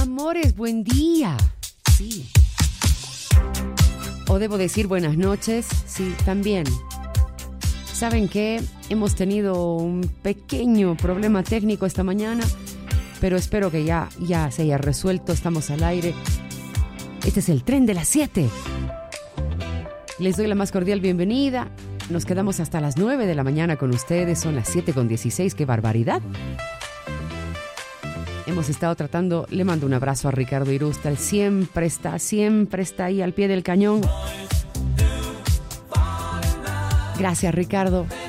Amores, buen día. Sí. O debo decir buenas noches. Sí, también. ¿Saben qué? Hemos tenido un pequeño problema técnico esta mañana, pero espero que ya se haya resuelto. Estamos al aire. Este es el tren de las 7. Les doy la más cordial bienvenida. Nos quedamos hasta las 9 de la mañana con ustedes. Son las 7:16. ¡Qué barbaridad! Hemos estado tratando. Le mando un abrazo a Ricardo Irústal. Siempre está ahí al pie del cañón. Gracias, Ricardo.